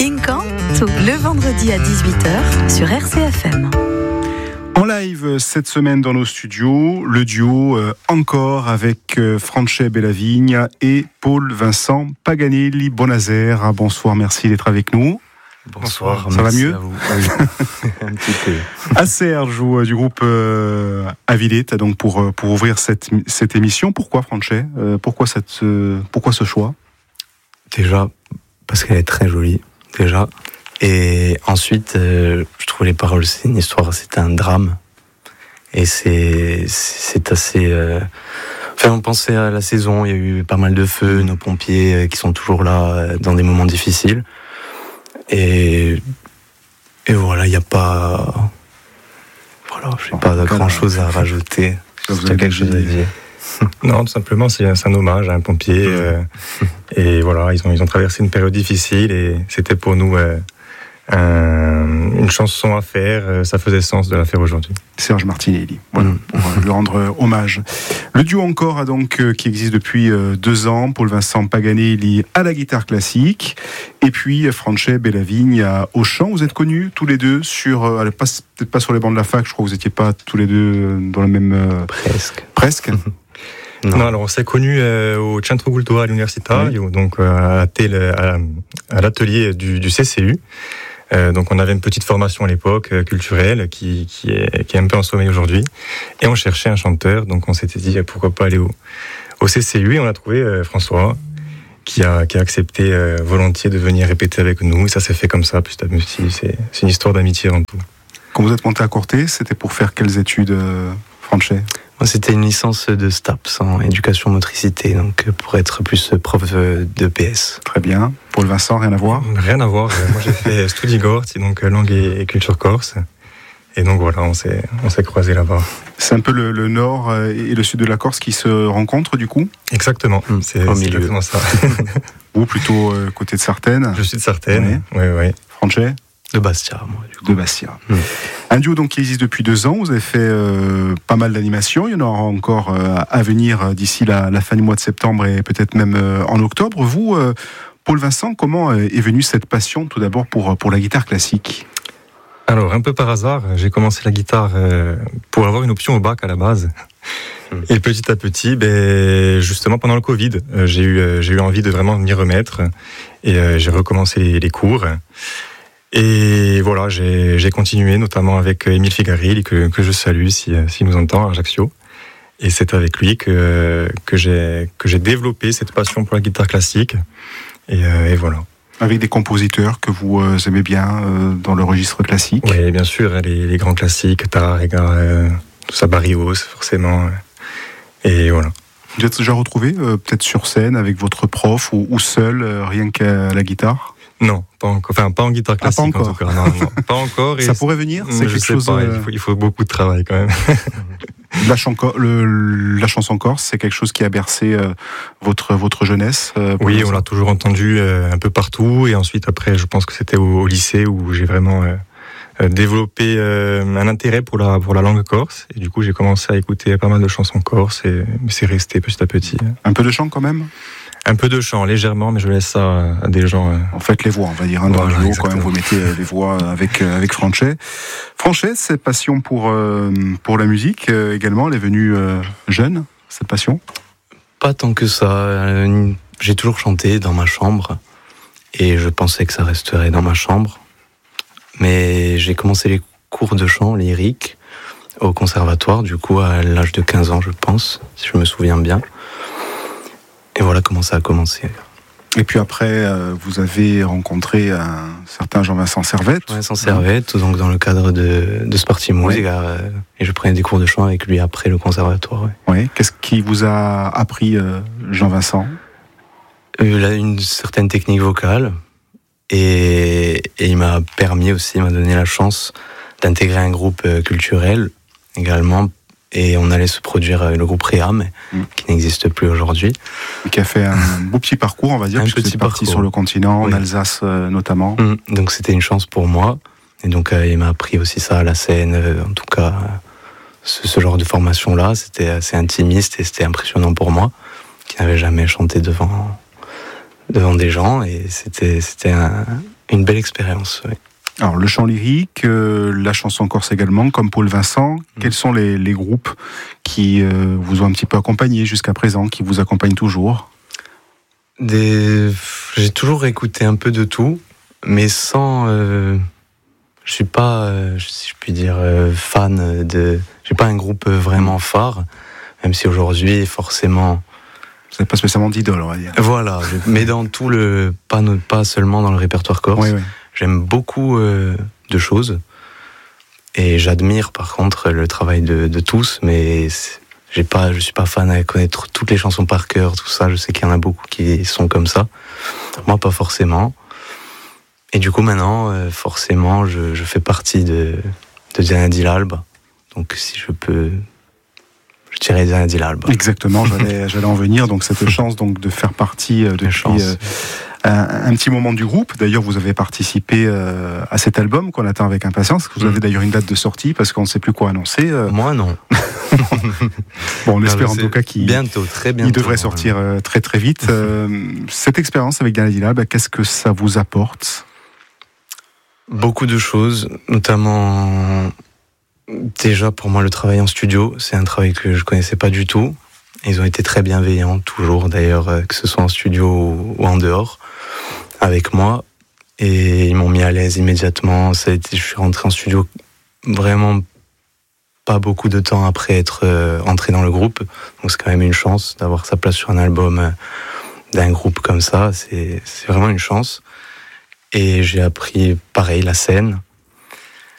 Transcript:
Incanto, le vendredi à 18h sur RCFM. En live cette semaine dans nos studios, le duo encore avec Franche Bellavigne et Paul-Vincent Paganelli Bonazer. Bonsoir, merci d'être avec nous. Bonsoir, ça va mieux? À vous. Un petit peu. À Serge du groupe Avilette, donc pour ouvrir cette émission. Pourquoi Franche? Pourquoi ce choix? Déjà, parce qu'elle est très jolie, déjà. Et ensuite, je trouve les paroles, c'est une histoire, c'est un drame. Et c'est assez... Enfin, on pensait à la saison, il y a eu pas mal de feux, nos pompiers qui sont toujours là dans des moments difficiles. Et voilà, il n'y a pas... Voilà, je n'ai pas grand-chose à rajouter. Vous avez quelque chose à dire? Non, tout simplement, c'est un hommage à un pompier. Et voilà, ils ont traversé une période difficile et c'était pour nous une chanson à faire. Ça faisait sens de la faire aujourd'hui. Serge Martinelli, voilà, pour lui rendre hommage. Le duo encore a donc qui existe depuis 2 ans. Paul-Vincent Paganelli à la guitare classique et puis Franche Bellavigne au chant. Vous êtes connus tous les deux sur, peut-être pas sur les bancs de la fac. Je crois que vous n'étiez pas tous les deux dans la même. Presque. Non, alors on s'est connus au Centro Culturale Universitario, donc à l'atelier du CCU. Donc on avait une petite formation à l'époque culturelle qui est un peu en sommeil aujourd'hui, et on cherchait un chanteur, donc on s'était dit pourquoi pas aller au CCU, et on a trouvé François qui a accepté volontiers de venir répéter avec nous, et ça s'est fait comme ça petit à petit. C'est une histoire d'amitié avant tout. Quand vous êtes monté à Corté, c'était pour faire quelles études, Franche? Moi, c'était une licence de STAPS en éducation motricité, donc pour être plus prof de PS. Très bien. Paul-Vincent, rien à voir? Rien à voir. Moi, j'ai fait Studigort, donc langue et culture corse. Et donc voilà, on s'est croisés là-bas. C'est un peu le nord et le sud de la Corse qui se rencontrent du coup? Exactement, c'est exactement ça. Ou plutôt côté de Sartène? Je suis de Sartène, oui. Franche? De Bastia, moi, du coup. De Bastia. Un duo donc qui existe depuis 2 ans. Vous avez fait pas mal d'animations. Il y en aura encore à venir d'ici la fin du mois de septembre et peut-être même en octobre. Vous, Paul-Vincent, comment est venue cette passion tout d'abord pour la guitare classique? Alors, un peu par hasard, j'ai commencé la guitare pour avoir une option au bac à la base. Et petit à petit, justement pendant le Covid, j'ai eu envie de vraiment m'y remettre. Et j'ai recommencé les cours. Et voilà, j'ai continué, notamment avec Émile Figarelli, que je salue s'il nous entend, à Ajaccio. Et c'est avec lui que j'ai développé cette passion pour la guitare classique. Et voilà. Avec des compositeurs que vous aimez bien dans le registre classique? Oui, bien sûr, les grands classiques, Tárrega, tout ça, Barrios, forcément. Et voilà. Vous êtes déjà retrouvé peut-être sur scène avec votre prof ou seul, rien qu'à la guitare? Non, pas encore. Enfin, pas en guitare classique, pas encore. En tout cas. Non, pas encore. Ça pourrait venir? C'est quelque chose. Pas, il faut beaucoup de travail quand même. La chanson corse, c'est quelque chose qui a bercé votre jeunesse? Oui, on l'a toujours entendu un peu partout. Et ensuite, après, je pense que c'était au lycée où j'ai vraiment développé un intérêt pour la langue corse. Et du coup, j'ai commencé à écouter pas mal de chansons corses. Et c'est resté petit à petit. Un peu de chant quand même? Un peu de chant, légèrement, mais je laisse ça à des gens... En fait, les voix, on va dire, dans le duo, quand même, vous mettez les voix avec Franche. Franche, cette passion pour la musique, également, elle est venue jeune, cette passion? Pas tant que ça. J'ai toujours chanté dans ma chambre, et je pensais que ça resterait dans ma chambre. Mais j'ai commencé les cours de chant lyrique au conservatoire, du coup, à l'âge de 15 ans, je pense, si je me souviens bien. Et voilà comment ça a commencé. Et puis après, vous avez rencontré un certain Jean-Vincent Servette. Jean-Vincent Servette, donc dans le cadre de Sporty Music, et je prenais des cours de chant avec lui après le conservatoire. Oui. Qu'est-ce qui vous a appris, Jean-Vincent? Une certaine technique vocale, et il m'a donné la chance d'intégrer un groupe culturel également. Et on allait se produire le groupe Réam, qui n'existe plus aujourd'hui. Qui a fait un beau petit parcours, on va dire, puisque c'est parti sur le continent, en Alsace notamment. Donc c'était une chance pour moi. Et donc il m'a appris aussi ça à la scène. En tout cas, ce genre de formation-là, c'était assez intimiste et c'était impressionnant pour moi, qui n'avais jamais chanté devant des gens. Et c'était une belle expérience. Oui. Alors, le chant lyrique, la chanson corse également, comme Paul Vincent. Quels sont les groupes qui vous ont un petit peu accompagné jusqu'à présent, qui vous accompagnent toujours ? J'ai toujours écouté un peu de tout, mais sans... je suis pas, si je puis dire, fan de... J'ai pas un groupe vraiment phare, même si aujourd'hui, forcément... Vous n'avez pas spécialement d'idole, on va dire. Voilà, mais dans tout le... Pas seulement dans le répertoire corse. Oui. J'aime beaucoup de choses, et j'admire par contre le travail de tous, mais je suis pas fan à connaître toutes les chansons par cœur, tout ça. Je sais qu'il y en a beaucoup qui sont comme ça. Moi, pas forcément. Et du coup, maintenant, forcément, je fais partie de Diana Di L'Alba. Donc, si je peux, je dirais Diana Di L'Alba. Exactement, j'allais en venir. Donc, cette chance donc, de faire partie depuis un petit moment du groupe. D'ailleurs, vous avez participé à cet album qu'on attend avec impatience. Vous avez d'ailleurs une date de sortie parce qu'on ne sait plus quoi annoncer. Moi, non. Bon, on espère en tout cas qu'il bientôt, très bientôt. Il devrait sortir très très vite. Cette expérience avec Diana Di L'Alba, qu'est-ce que ça vous apporte ? Beaucoup de choses, notamment déjà pour moi le travail en studio, c'est un travail que je connaissais pas du tout. Ils ont été très bienveillants, toujours d'ailleurs, que ce soit en studio ou en dehors, avec moi. Et ils m'ont mis à l'aise immédiatement. Je suis rentré en studio vraiment pas beaucoup de temps après être entré dans le groupe. Donc c'est quand même une chance d'avoir sa place sur un album d'un groupe comme ça. C'est vraiment une chance. Et j'ai appris, pareil, la scène.